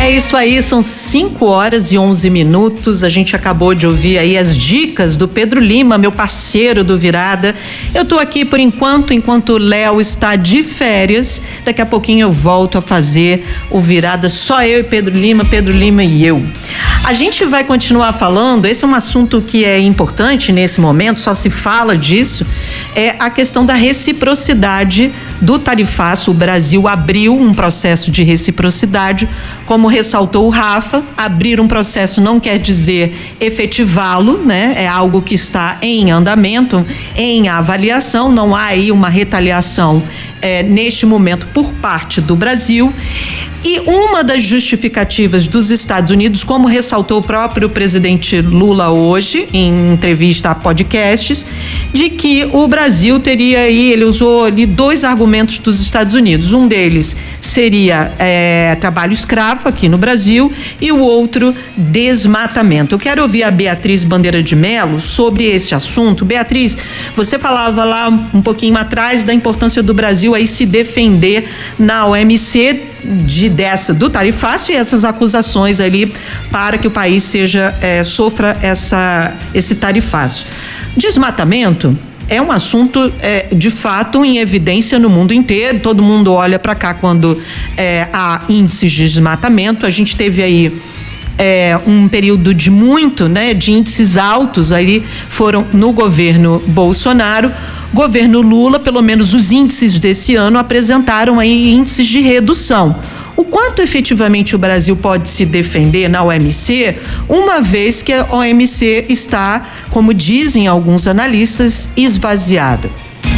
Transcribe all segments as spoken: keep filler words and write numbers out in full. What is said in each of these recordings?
É isso aí, são cinco horas e onze minutos. A gente acabou de ouvir aí as dicas do Pedro Lima, meu parceiro do Virada. Eu tô aqui por enquanto, enquanto o Léo está de férias. Daqui a pouquinho eu volto a fazer o Virada, só eu e Pedro Lima, Pedro Lima e eu. A gente vai continuar falando, esse é um assunto que é importante nesse momento, só se fala disso, é a questão da reciprocidade do tarifaço. O Brasil abriu um processo de reciprocidade, como ressaltou o Rafa. Abrir um processo não quer dizer efetivá-lo, né? É algo que está em andamento, em avaliação, não há aí uma retaliação é, neste momento por parte do Brasil. E uma das justificativas dos Estados Unidos, como ressaltou o próprio presidente Lula hoje, em entrevista a podcasts, de que o Brasil teria aí, ele usou ali dois argumentos dos Estados Unidos. Um deles seria é, trabalho escravo aqui no Brasil e o outro, desmatamento. Eu quero ouvir a Beatriz Bandeira de Mello sobre esse assunto. Beatriz, você falava lá um pouquinho atrás da importância do Brasil aí se defender na O M C de dessa do tarifaço e essas acusações ali para que o país seja é, sofra essa esse tarifaço. Desmatamento é um assunto é, de fato em evidência no mundo inteiro. Todo mundo olha para cá quando é, há índices de desmatamento. A gente teve aí É, um período de muito, né, de índices altos aí foram no governo Bolsonaro. Governo Lula, pelo menos os índices desse ano apresentaram aí índices de redução. O quanto efetivamente o Brasil pode se defender na O M C, uma vez que a O M C está, como dizem alguns analistas, esvaziada?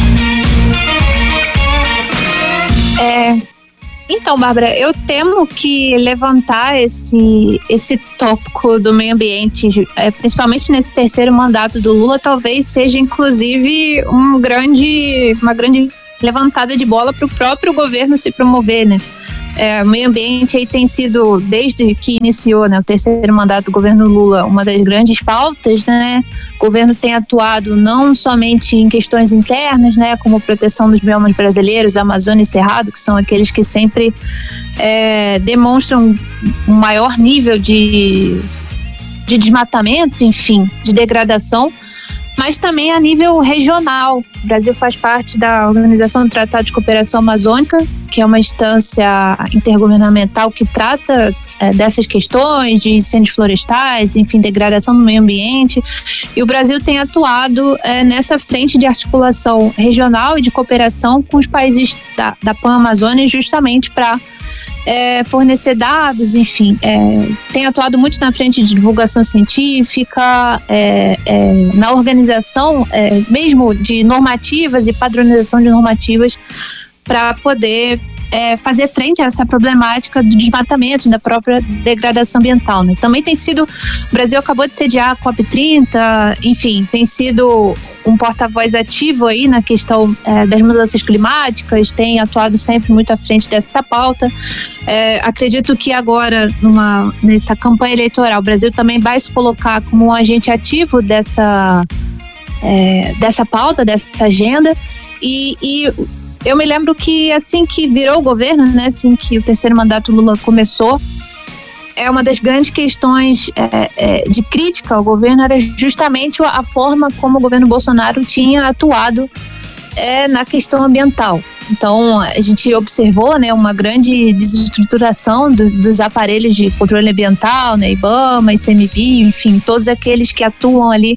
É... Então, Bárbara, eu temo que levantar esse, esse tópico do meio ambiente, é, principalmente nesse terceiro mandato do Lula, talvez seja inclusive um grande, uma grande levantada de bola para o próprio governo se promover, né? É, o meio ambiente aí tem sido, desde que iniciou, né, o terceiro mandato do governo Lula, uma das grandes pautas, né? O governo tem atuado não somente em questões internas, né, como proteção dos biomas brasileiros, Amazônia e Cerrado, que são aqueles que sempre é, demonstram um maior nível de, de desmatamento, enfim, de degradação, mas também a nível regional. O Brasil faz parte da Organização do Tratado de Cooperação Amazônica, que é uma instância intergovernamental que trata é, dessas questões de incêndios florestais, enfim, degradação do meio ambiente. E o Brasil tem atuado é, nessa frente de articulação regional e de cooperação com os países da, da Pan-Amazônia, justamente para É, fornecer dados, enfim, é, tem atuado muito na frente de divulgação científica, é, é, na organização é, mesmo de normativas e padronização de normativas para poder é, fazer frente a essa problemática do desmatamento e da própria degradação ambiental, né? Também tem sido, o Brasil acabou de sediar a COP trinta, enfim, tem sido um porta-voz ativo aí na questão é, das mudanças climáticas, tem atuado sempre muito à frente dessa pauta. É, acredito que agora, numa, nessa campanha eleitoral, o Brasil também vai se colocar como um agente ativo dessa, é, dessa pauta, dessa agenda, e, e eu me lembro que assim que virou o governo, né, assim que o terceiro mandato Lula começou, é uma das grandes questões é, é, de crítica ao governo era justamente a forma como o governo Bolsonaro tinha atuado é, na questão ambiental. Então, a gente observou, né, uma grande desestruturação do, dos aparelhos de controle ambiental, né, IBAMA, I C M B I, enfim, todos aqueles que atuam ali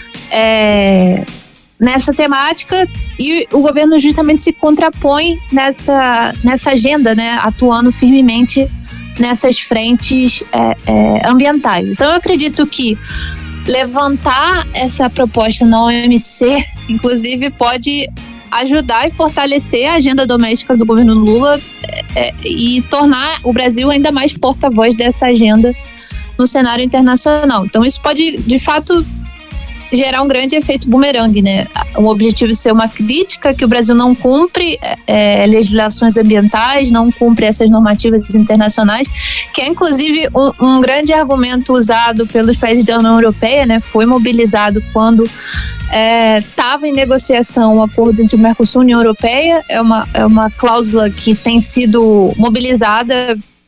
é, nessa temática, e o governo justamente se contrapõe nessa, nessa agenda, né, atuando firmemente nessas frentes é, é, ambientais. Então eu acredito que levantar essa proposta na O M C, inclusive, pode ajudar e fortalecer a agenda doméstica do governo Lula é, e tornar o Brasil ainda mais porta-voz dessa agenda no cenário internacional. Então isso pode, de fato, gerar um grande efeito bumerangue, né? O objetivo é ser uma crítica que o Brasil não cumpre é, legislações ambientais, não cumpre essas normativas internacionais, que é inclusive um, um grande argumento usado pelos países da União Europeia, né? Foi mobilizado quando estava é, em negociação o acordo entre o Mercosul e a União Europeia. É uma, é uma cláusula que tem sido mobilizada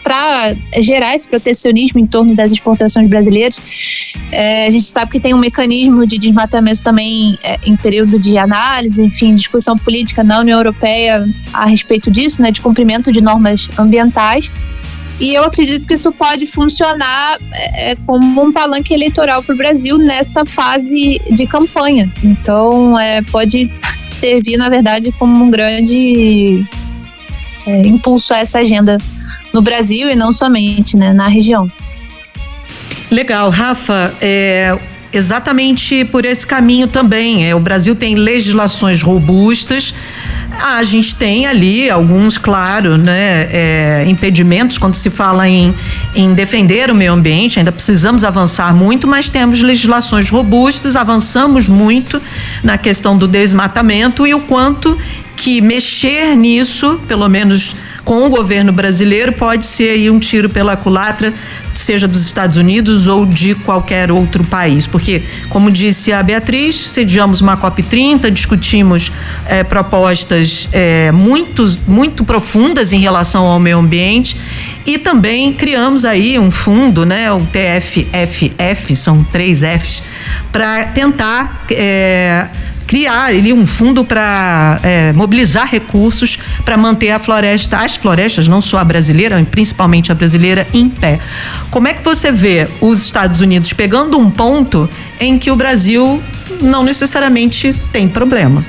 para gerar esse protecionismo em torno das exportações brasileiras. É, a gente sabe que tem um mecanismo de desmatamento também é, em período de análise, enfim, discussão política na União Europeia a respeito disso, né, de cumprimento de normas ambientais. E eu acredito que isso pode funcionar é, como um palanque eleitoral para o Brasil nessa fase de campanha. Então, é, pode servir, na verdade, como um grande é, impulso a essa agenda no Brasil e não somente, né, na região. Legal, Rafa, é, exatamente por esse caminho também. É, o Brasil tem legislações robustas. A gente tem ali alguns, claro, né, é, impedimentos quando se fala em, em defender o meio ambiente. Ainda precisamos avançar muito, mas temos legislações robustas, avançamos muito na questão do desmatamento e o quanto que mexer nisso, pelo menos com o governo brasileiro, pode ser aí um tiro pela culatra, seja dos Estados Unidos ou de qualquer outro país. Porque, como disse a Beatriz, sediamos uma COP trinta, discutimos eh, propostas eh, muito, muito profundas em relação ao meio ambiente e também criamos aí um fundo, né, o T F F F, são três Fs, para tentar eh, criar ali um fundo para é, mobilizar recursos para manter a floresta, as florestas, não só a brasileira, principalmente a brasileira, em pé. Como é que você vê os Estados Unidos pegando um ponto em que o Brasil não necessariamente tem problema?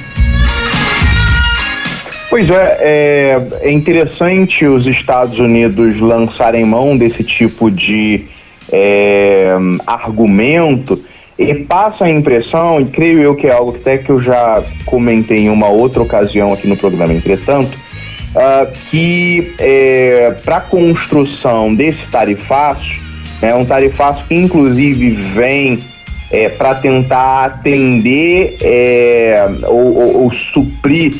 Pois é, é, é interessante os Estados Unidos lançarem mão desse tipo de é, argumento. E passa a impressão, e creio eu que é algo até que eu já comentei em uma outra ocasião aqui no programa, entretanto, uh, que é, para a construção desse tarifaço, é um tarifaço que inclusive vem é, para tentar atender é, ou, ou, ou suprir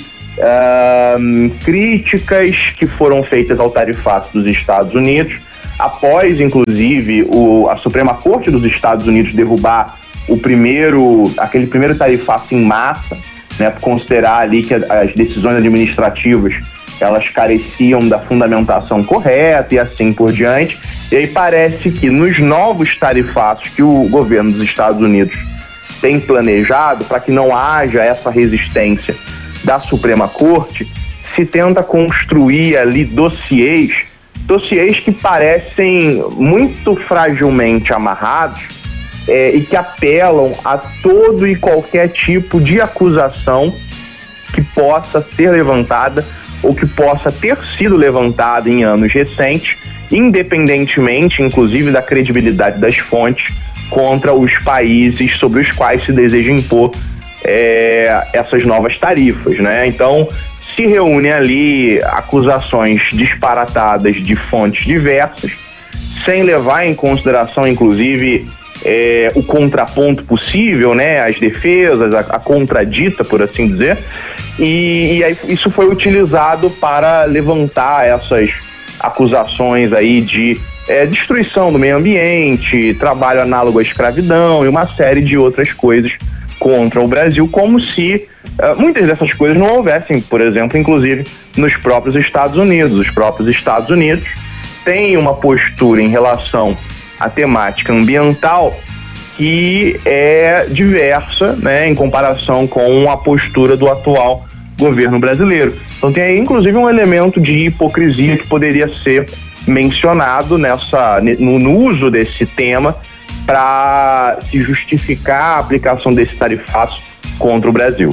uh, críticas que foram feitas ao tarifaço dos Estados Unidos, após inclusive o, a Suprema Corte dos Estados Unidos derrubar o primeiro, aquele primeiro tarifaço em massa, né, por considerar ali que as decisões administrativas elas careciam da fundamentação correta e assim por diante. E aí parece que nos novos tarifaços que o governo dos Estados Unidos tem planejado, para que não haja essa resistência da Suprema Corte, se tenta construir ali dossiês, dossiês que parecem muito fragilmente amarrados, É, e que apelam a todo e qualquer tipo de acusação que possa ser levantada ou que possa ter sido levantada em anos recentes, independentemente, inclusive, da credibilidade das fontes contra os países sobre os quais se deseja impor é, essas novas tarifas, né? Então, se reúnem ali acusações disparatadas de fontes diversas, sem levar em consideração, inclusive, É, o contraponto possível, né, as defesas, a, a contradita, por assim dizer, e, e aí isso foi utilizado para levantar essas acusações aí de é, destruição do meio ambiente, trabalho análogo à escravidão e uma série de outras coisas contra o Brasil, como se uh, muitas dessas coisas não houvessem, por exemplo, inclusive nos próprios Estados Unidos. Os próprios Estados Unidos têm uma postura em relação a temática ambiental que é diversa, né, em comparação com a postura do atual governo brasileiro. Então tem aí inclusive um elemento de hipocrisia que poderia ser mencionado nessa, no, no uso desse tema para se justificar a aplicação desse tarifaço contra o Brasil.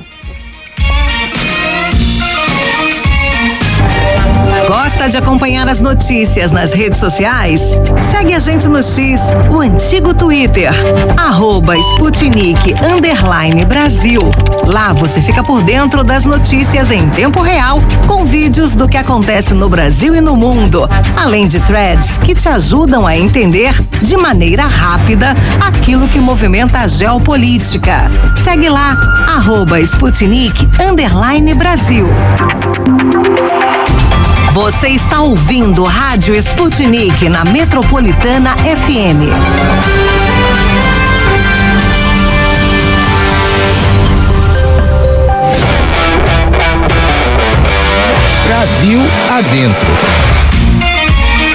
Gosta de acompanhar as notícias nas redes sociais? Segue a gente no X, o antigo Twitter, arroba Sputnik underline Brasil. Lá você fica por dentro das notícias em tempo real, com vídeos do que acontece no Brasil e no mundo, além de threads que te ajudam a entender de maneira rápida aquilo que movimenta a geopolítica. Segue lá, arroba Sputnik underline Brasil. Você está ouvindo Rádio Sputnik na Metropolitana F M. Brasil Adentro. cinco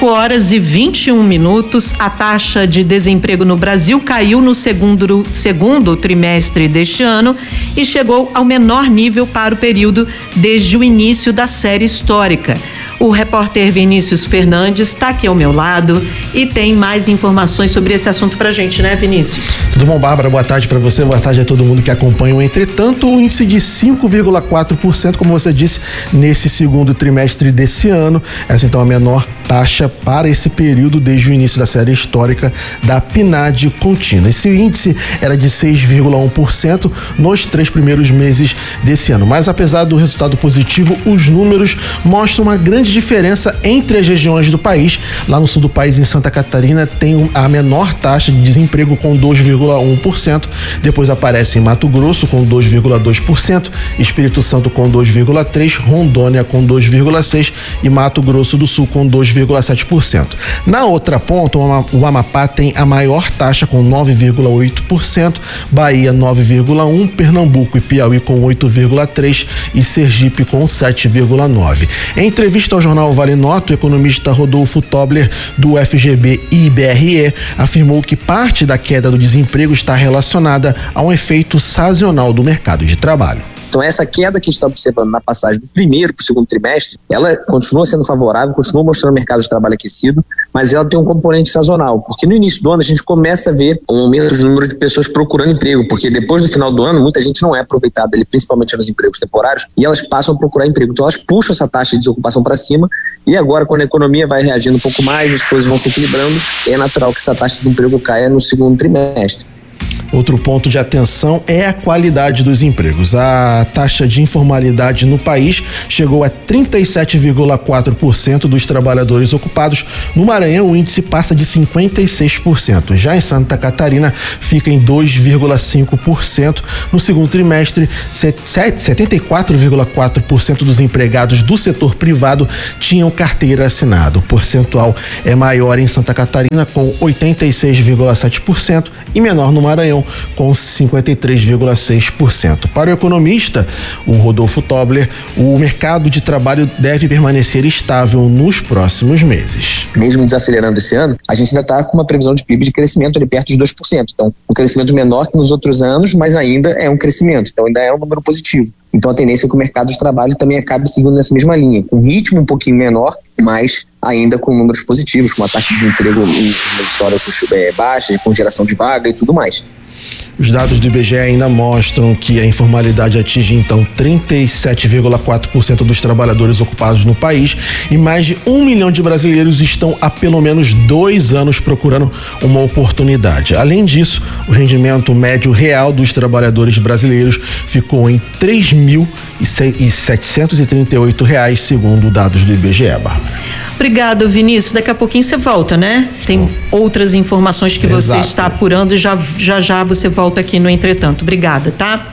cinco horas e vinte e um minutos. A taxa de desemprego no Brasil caiu no segundo, segundo trimestre deste ano e chegou ao menor nível para o período desde o início da série histórica. O repórter Vinícius Fernandes está aqui ao meu lado e tem mais informações sobre esse assunto pra gente, né, Vinícius? Tudo bom, Bárbara? Boa tarde para você, boa tarde a todo mundo que acompanha o Entretanto. O índice de cinco vírgula quatro por cento, como você disse, nesse segundo trimestre desse ano. Essa então é a menor taxa para esse período desde o início da série histórica da P N A D contínua. Esse índice era de seis vírgula um por cento nos três primeiros meses desse ano. Mas apesar do resultado positivo, os números mostram uma grande diferença entre as regiões do país. Lá no sul do país, em Santa Catarina, tem a menor taxa de desemprego com dois vírgula um por cento. Depois aparece em Mato Grosso com dois vírgula dois por cento, Espírito Santo com dois vírgula três por cento, Rondônia com dois vírgula seis por cento e Mato Grosso do Sul com dois vírgula sete por cento. Na outra ponta, o Amapá tem a maior taxa com nove vírgula oito por cento, Bahia nove vírgula um por cento, Pernambuco e Piauí com oito vírgula três por cento e Sergipe com sete vírgula nove por cento. Em entrevista ao jornal Vale Nota, o economista Rodolfo Tobler, do F G B e I B R E, afirmou que parte da queda do desemprego está relacionada a um efeito sazonal do mercado de trabalho. Então essa queda que a gente está observando na passagem do primeiro para o segundo trimestre, ela continua sendo favorável, continua mostrando o mercado de trabalho aquecido, mas ela tem um componente sazonal, porque no início do ano a gente começa a ver um aumento do número de pessoas procurando emprego, porque depois do final do ano muita gente não é aproveitada, principalmente nos empregos temporários, e elas passam a procurar emprego, então elas puxam essa taxa de desocupação para cima, e agora quando a economia vai reagindo um pouco mais, as coisas vão se equilibrando, é natural que essa taxa de desemprego caia no segundo trimestre. Outro ponto de atenção é a qualidade dos empregos. A taxa de informalidade no país chegou a trinta e sete vírgula quatro por cento dos trabalhadores ocupados. No Maranhão, o índice passa de cinquenta e seis por cento. Já em Santa Catarina, fica em dois vírgula cinco por cento. No segundo trimestre, setenta e quatro vírgula quatro por cento dos empregados do setor privado tinham carteira assinada. O percentual é maior em Santa Catarina, com oitenta e seis vírgula sete por cento, e menor no Maranhão, com cinquenta e três vírgula seis por cento. Para o economista, o Rodolfo Tobler, o mercado de trabalho deve permanecer estável nos próximos meses. Mesmo desacelerando esse ano, a gente ainda está com uma previsão de P I B de crescimento ali perto de dois por cento. Então, um crescimento menor que nos outros anos, mas ainda é um crescimento. Então, ainda é um número positivo. Então, a tendência é que o mercado de trabalho também acabe seguindo nessa mesma linha, com ritmo um pouquinho menor, mas ainda com números positivos, com uma taxa de desemprego em históricos é, baixas, com geração de vaga e tudo mais. Os dados do I B G E ainda mostram que a informalidade atinge então trinta e sete vírgula quatro por cento dos trabalhadores ocupados no país e mais de um milhão de brasileiros estão há pelo menos dois anos procurando uma oportunidade. Além disso, o rendimento médio real dos trabalhadores brasileiros ficou em três mil setecentos e trinta e oito reais, segundo dados do I B G E. Bárbara. Obrigado, Vinícius. Daqui a pouquinho você volta, né? Tem outras informações que você Exato. está apurando e já, já já você volta aqui no Entretanto. Obrigada, tá?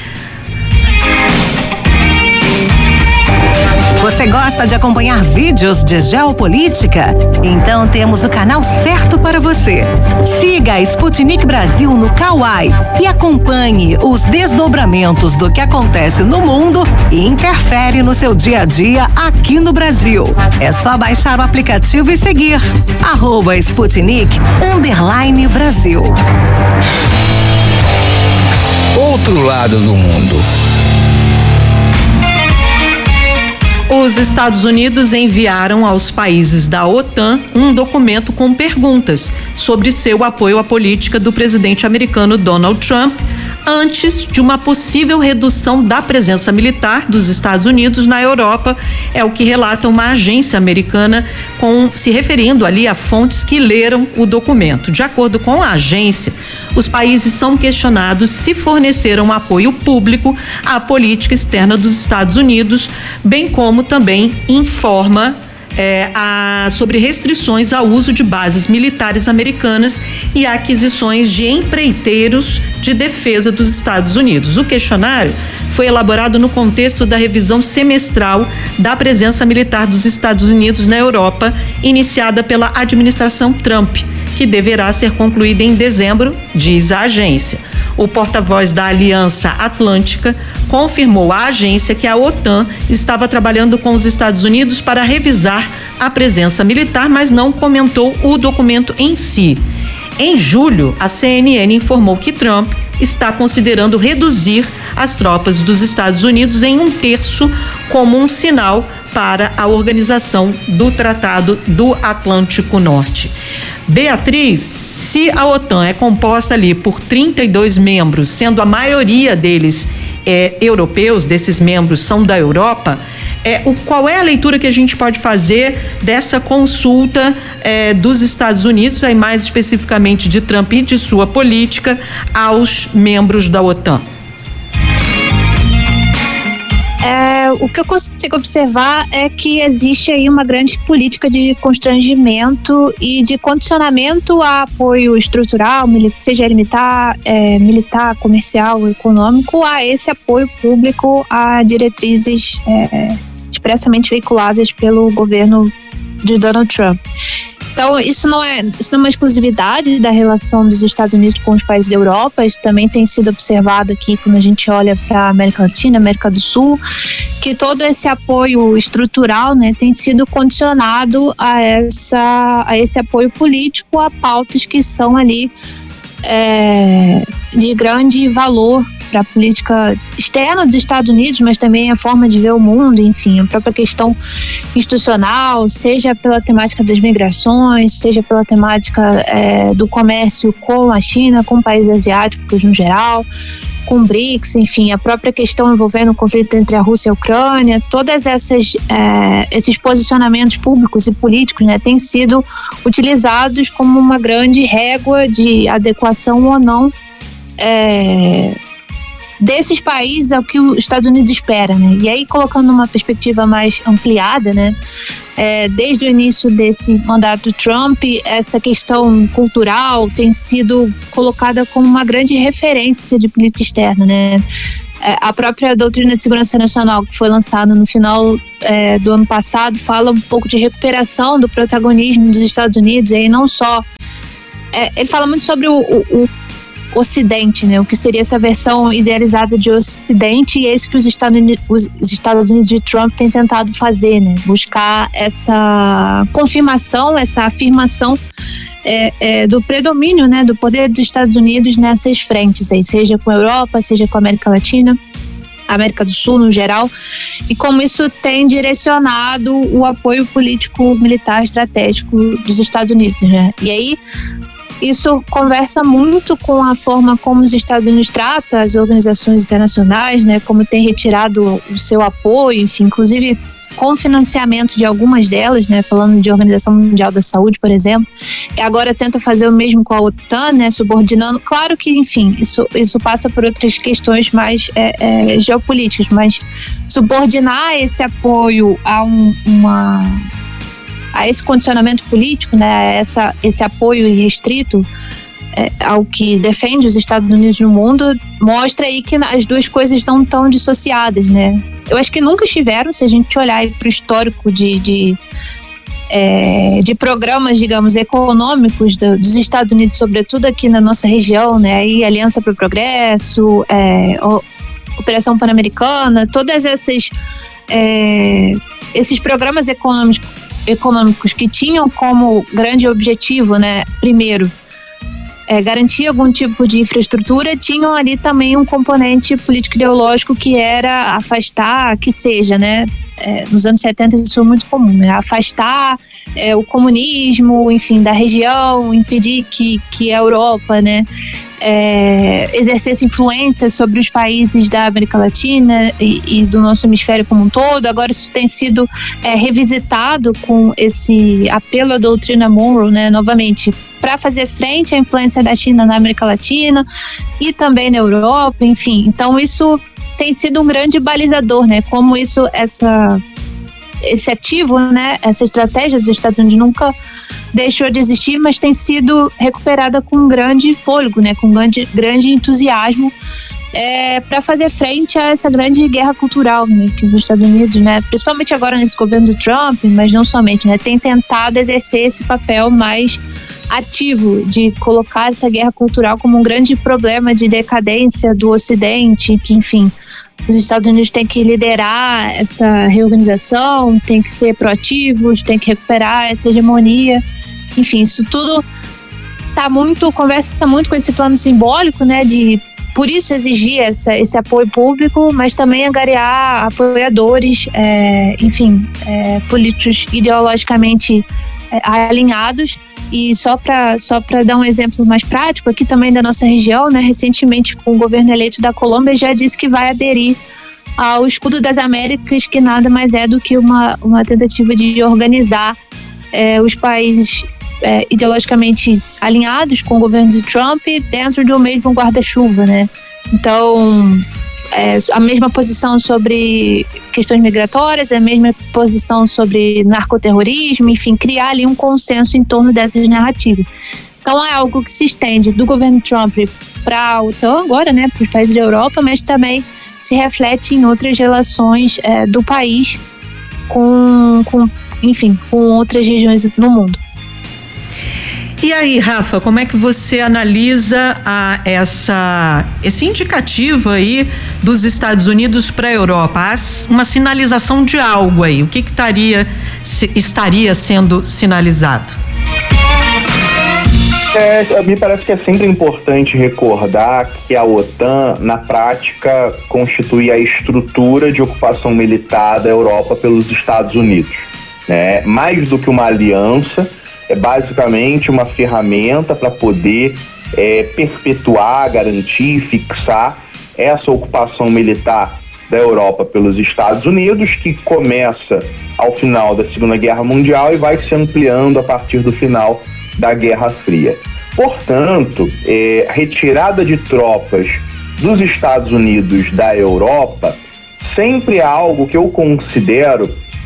Você gosta de acompanhar vídeos de geopolítica? Então temos o canal certo para você. Siga a Sputnik Brasil no Kawai e acompanhe os desdobramentos do que acontece no mundo e interfere no seu dia a dia aqui no Brasil. É só baixar o aplicativo e seguir. Arroba Sputnik underline Brasil. Outro lado do mundo. Os Estados Unidos enviaram aos países da OTAN um documento com perguntas sobre seu apoio à política do presidente americano Donald Trump antes de uma possível redução da presença militar dos Estados Unidos na Europa, é o que relata uma agência americana com, se referindo ali a fontes que leram o documento. De acordo com a agência, os países são questionados se forneceram apoio público à política externa dos Estados Unidos, bem como também informa É, a, sobre restrições ao uso de bases militares americanas e aquisições de empreiteiros de defesa dos Estados Unidos. O questionário foi elaborado no contexto da revisão semestral da presença militar dos Estados Unidos na Europa, iniciada pela administração Trump, que deverá ser concluída em dezembro, diz a agência. O porta-voz da Aliança Atlântica confirmou à agência que a OTAN estava trabalhando com os Estados Unidos para revisar a presença militar, mas não comentou o documento em si. Em julho, a C N N informou que Trump está considerando reduzir as tropas dos Estados Unidos em um terço como um sinal para a organização do Tratado do Atlântico Norte. Beatriz, se a OTAN é composta ali por trinta e dois membros, sendo a maioria deles é, europeus, desses membros são da Europa, é, o, qual é a leitura que a gente pode fazer dessa consulta é, dos Estados Unidos, aí mais especificamente de Trump e de sua política, aos membros da OTAN? É, o que eu consigo observar é que existe aí uma grande política de constrangimento e de condicionamento a apoio estrutural, seja ele militar, é, militar, comercial, econômico, a esse apoio público a diretrizes é, expressamente veiculadas pelo governo de Donald Trump. Então, isso não é, isso não é uma exclusividade da relação dos Estados Unidos com os países da Europa, isso também tem sido observado aqui quando a gente olha para a América Latina, América do Sul, que todo esse apoio estrutural, né, tem sido condicionado a, essa, a esse apoio político, a pautas que são ali é, de grande valor para a política externa dos Estados Unidos, mas também a forma de ver o mundo, enfim, a própria questão institucional, seja pela temática das migrações, seja pela temática é, do comércio com a China, com países asiáticos no geral, com o BRICS, enfim, a própria questão envolvendo o conflito entre a Rússia e a Ucrânia, todas essas é, esses posicionamentos públicos e políticos, né, têm sido utilizados como uma grande régua de adequação ou não é, desses países ao que os Estados Unidos espera, né? E aí, colocando uma perspectiva mais ampliada, né? É, desde o início desse mandato do Trump, essa questão cultural tem sido colocada como uma grande referência de política externa, né? É, a própria doutrina de segurança nacional, que foi lançada no final é, do ano passado, fala um pouco de recuperação do protagonismo dos Estados Unidos, e aí não só... É, ele fala muito sobre o, o, o Ocidente, né? O que seria essa versão idealizada de Ocidente, e é isso que os Estados Unidos, os Estados Unidos de Trump têm tentado fazer, né? Buscar essa confirmação, essa afirmação é, é, do predomínio, né? Do poder dos Estados Unidos nessas frentes, aí, seja com a Europa, seja com a América Latina, América do Sul no geral, e como isso tem direcionado o apoio político, militar, estratégico dos Estados Unidos, né? E aí isso conversa muito com a forma como os Estados Unidos tratam as organizações internacionais, né? Como tem retirado o seu apoio, enfim, inclusive com financiamento de algumas delas, né? Falando de Organização Mundial da Saúde, por exemplo. E agora tenta fazer o mesmo com a OTAN, né? Subordinando. Claro que, enfim, isso, isso passa por outras questões mais é, é, geopolíticas, mas subordinar esse apoio a um, uma... a esse condicionamento político, né, a essa, esse apoio irrestrito é, ao que defende os Estados Unidos no mundo, mostra aí que as duas coisas não estão dissociadas, né? Eu acho que nunca estiveram, se a gente olhar para o histórico de, de, é, de programas, digamos, econômicos do, dos Estados Unidos, sobretudo aqui na nossa região, né, aí Aliança para o Progresso, é, Operação Pan-Americana, todas essas é, esses programas econômicos econômicos que tinham como grande objetivo, né, primeiro, é, garantir algum tipo de infraestrutura, tinham ali também um componente político-ideológico que era afastar, que seja, né, é, nos anos setenta isso foi muito comum, né, afastar é, o comunismo, enfim, da região, impedir que, que a Europa, né, É, exercesse influência sobre os países da América Latina e, e do nosso hemisfério como um todo. Agora isso tem sido é, revisitado com esse apelo à doutrina Monroe, né, novamente, para fazer frente à influência da China na América Latina e também na Europa, enfim. Então isso tem sido um grande balizador, né, como isso, essa, esse ativo, né, essa estratégia dos Estados Unidos nunca deixou de existir, mas tem sido recuperada com grande fôlego, né, com grande, grande entusiasmo é, para fazer frente a essa grande guerra cultural, né, que os Estados Unidos, né, principalmente agora nesse governo do Trump, mas não somente, né, tem tentado exercer esse papel mais ativo de colocar essa guerra cultural como um grande problema de decadência do Ocidente, que, enfim, os Estados Unidos têm que liderar essa reorganização, têm que ser proativos, têm que recuperar essa hegemonia. Enfim, isso tudo tá muito, conversa muito com esse plano simbólico, né, de por isso exigir essa, esse apoio público, mas também angariar apoiadores, é, enfim, é, políticos ideologicamente é, alinhados. E só para só para dar um exemplo mais prático, aqui também da nossa região, né, recentemente o governo eleito da Colômbia já disse que vai aderir ao Escudo das Américas, que nada mais é do que uma, uma tentativa de organizar é, os países É, ideologicamente alinhados com o governo de Trump dentro do mesmo guarda-chuva, né? Então, é, a mesma posição sobre questões migratórias, a mesma posição sobre narcoterrorismo, enfim, criar ali um consenso em torno dessas narrativas. Então, é algo que se estende do governo Trump para a OTAN agora, né, para os países da Europa, mas também se reflete em outras relações é, do país com, com, enfim, com outras regiões no mundo. E aí, Rafa, como é que você analisa a, essa, esse indicativo aí dos Estados Unidos para a Europa? Há uma sinalização de algo aí. O que, que estaria, se, estaria sendo sinalizado? É, me parece que é sempre importante recordar que a OTAN, na prática, constitui a estrutura de ocupação militar da Europa pelos Estados Unidos, né? Mais do que uma aliança, é basicamente uma ferramenta para poder é, perpetuar, garantir, fixar essa ocupação militar da Europa pelos Estados Unidos, que começa ao final da Segunda Guerra Mundial e vai se ampliando a partir do final da Guerra Fria. Portanto, é, a retirada de tropas dos Estados Unidos da Europa sempre é algo que eu considero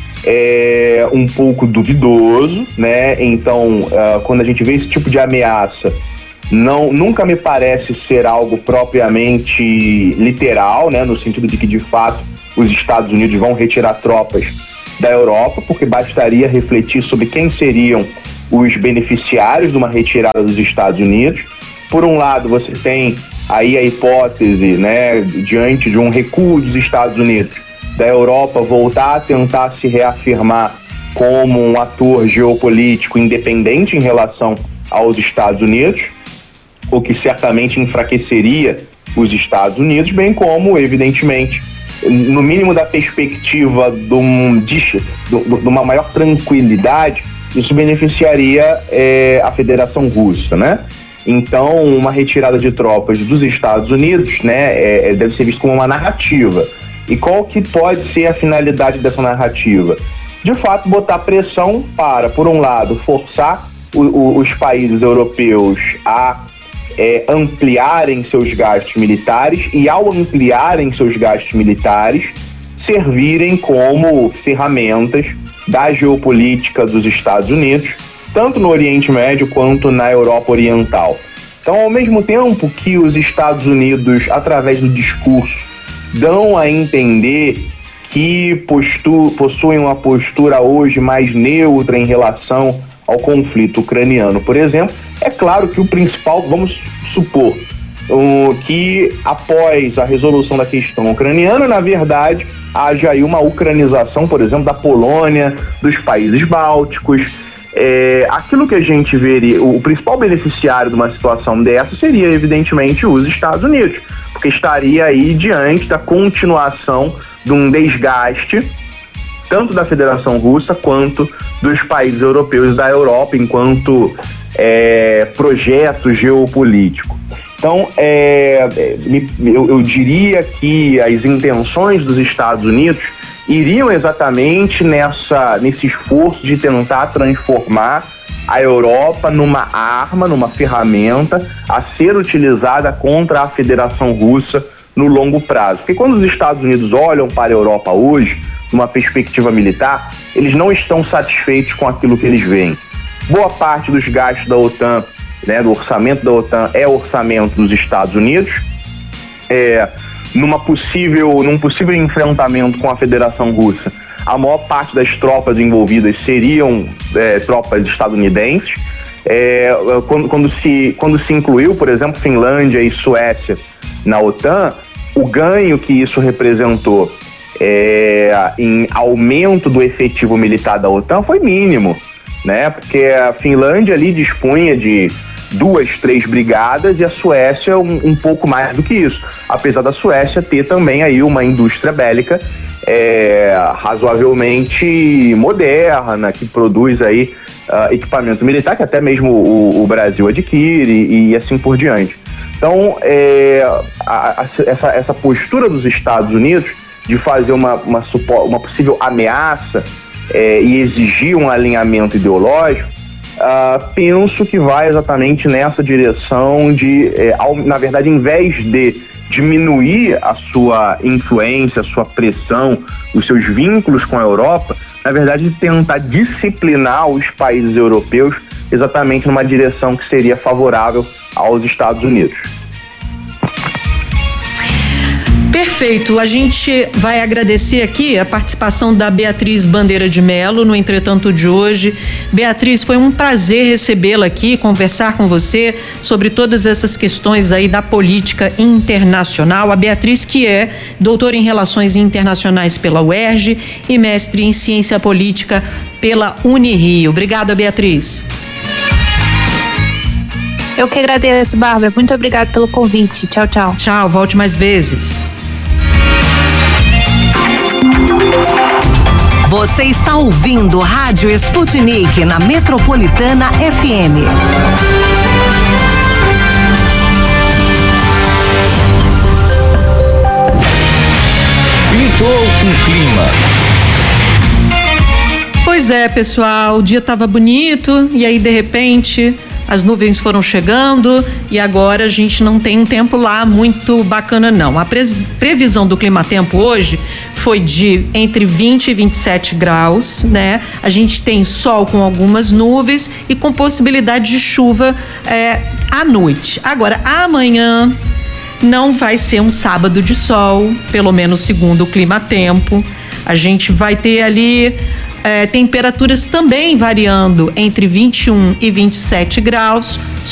é um pouco duvidoso, né? Então, uh, quando a gente vê esse tipo de ameaça, não, nunca me parece ser algo propriamente literal, né? No sentido de que, de fato, os Estados Unidos vão retirar tropas da Europa, porque bastaria refletir sobre quem seriam os beneficiários de uma retirada dos Estados Unidos. Por um lado, você tem aí a hipótese, né, diante de um recuo dos Estados Unidos, da Europa voltar a tentar se reafirmar como um ator geopolítico independente em relação aos Estados Unidos, o que certamente enfraqueceria os Estados Unidos, bem como, evidentemente, no mínimo da perspectiva de, um, de, de uma maior tranquilidade, isso beneficiaria é, a Federação Russa, né? Então, uma retirada de tropas dos Estados Unidos, né, é, deve ser visto como uma narrativa. E qual que pode ser a finalidade dessa narrativa? De fato, botar pressão para, por um lado, forçar o, o, os países europeus a é, ampliarem seus gastos militares e, ao ampliarem seus gastos militares, servirem como ferramentas da geopolítica dos Estados Unidos, tanto no Oriente Médio quanto na Europa Oriental. Então, ao mesmo tempo que os Estados Unidos, através do discurso, dão a entender que postu- possuem uma postura hoje mais neutra em relação ao conflito ucraniano, por exemplo, é claro que o principal, vamos supor, um, que após a resolução da questão ucraniana, na verdade, haja aí uma ucranização, por exemplo, da Polônia, dos países bálticos. É, aquilo que a gente veria, o principal beneficiário de uma situação dessa seria, evidentemente, os Estados Unidos, porque estaria aí diante da continuação de um desgaste tanto da Federação Russa quanto dos países europeus da Europa enquanto é, projeto geopolítico. Então, é, eu, eu diria que as intenções dos Estados Unidos iriam exatamente nessa, nesse esforço de tentar transformar a Europa numa arma, numa ferramenta a ser utilizada contra a Federação Russa no longo prazo. Porque quando os Estados Unidos olham para a Europa hoje, numa perspectiva militar, eles não estão satisfeitos com aquilo que eles veem. Boa parte dos gastos da OTAN, né, do orçamento da OTAN, é orçamento dos Estados Unidos. É, numa possível, num possível enfrentamento com a Federação Russa, a maior parte das tropas envolvidas seriam é, tropas estadunidenses. é, quando, quando, se, quando se incluiu, por exemplo, Finlândia e Suécia na OTAN, o ganho que isso representou é, em aumento do efetivo militar da OTAN foi mínimo, né? Porque a Finlândia ali dispunha de duas, três brigadas e a Suécia um, um pouco mais do que isso, apesar da Suécia ter também aí uma indústria bélica é, razoavelmente moderna, que produz aí uh, equipamento militar que até mesmo o, o Brasil adquire e, e assim por diante. Então, é, a, a, essa, essa postura dos Estados Unidos de fazer uma, uma, uma possível ameaça é, e exigir um alinhamento ideológico, uh, penso que vai exatamente nessa direção de, é, ao, na verdade, em vez de diminuir a sua influência, a sua pressão, os seus vínculos com a Europa, na verdade, tentar disciplinar os países europeus exatamente numa direção que seria favorável aos Estados Unidos. Perfeito, a gente vai agradecer aqui a participação da Beatriz Bandeira de Mello no Entretanto de hoje. Beatriz, foi um prazer recebê-la aqui, conversar com você sobre todas essas questões aí da política internacional. A Beatriz, que é doutora em Relações Internacionais pela U E R J e mestre em Ciência Política pela Unirio. Obrigada, Beatriz. Eu que agradeço, Bárbara. Muito obrigada pelo convite. Tchau, tchau. Tchau, volte mais vezes. Você está ouvindo Rádio Sputnik na Metropolitana F M. Pintou um clima. Pois é, pessoal, o dia estava bonito e aí de repente as nuvens foram chegando e agora a gente não tem um tempo lá muito bacana não. A pre- previsão do clima-tempo hoje foi de entre vinte e vinte e sete graus, né? A gente tem sol com algumas nuvens e com possibilidade de chuva é, à noite. Agora, amanhã não vai ser um sábado de sol, pelo menos segundo o clima-tempo. A gente vai ter ali É, temperaturas também variando entre vinte e um e vinte e sete graus.